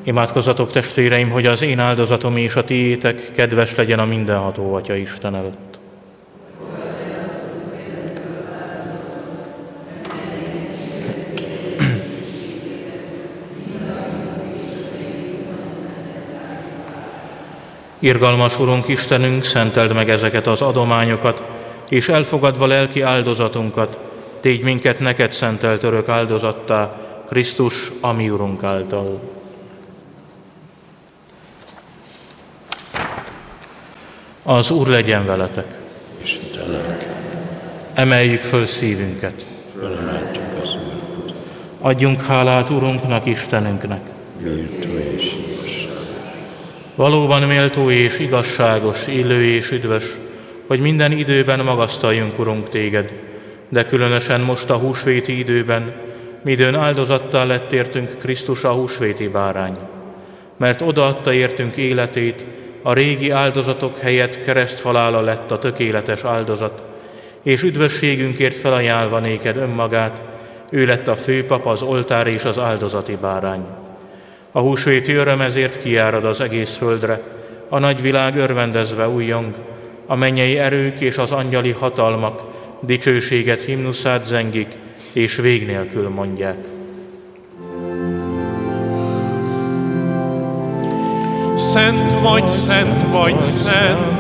Imádkozzatok, testvéreim, hogy az én áldozatom és a tiétek kedves legyen a mindenható Atya Isten előtt. Irgalmas Urunk Istenünk, szenteld meg ezeket az adományokat, és elfogadva lelki áldozatunkat, tégy minket neked szentelt örök áldozattá, Krisztus, a mi Urunk által. Az Úr legyen veletek. És velünk. Emeljük föl szívünket. Fölemeltük az Úrhoz. Adjunk hálát Urunknak, Istenünknek. Méltó és igazságos. Valóban méltó és igazságos, illő és üdvös, hogy minden időben magasztaljunk, Urunk, téged, de különösen most a húsvéti időben, midőn áldozattá lett értünk Krisztus, a húsvéti bárány. Mert odaadta értünk életét, a régi áldozatok helyett kereszthalála lett a tökéletes áldozat, és üdvösségünkért felajánlva néked önmagát, ő lett a főpap, az oltár és az áldozati bárány. A húsvéti öröm ezért kiárad az egész földre, a nagy világ örvendezve újjong, a mennyei erők és az angyali hatalmak dicsőséget himnuszát zengik, és vég nélkül mondják. Szent vagy, szent vagy, szent,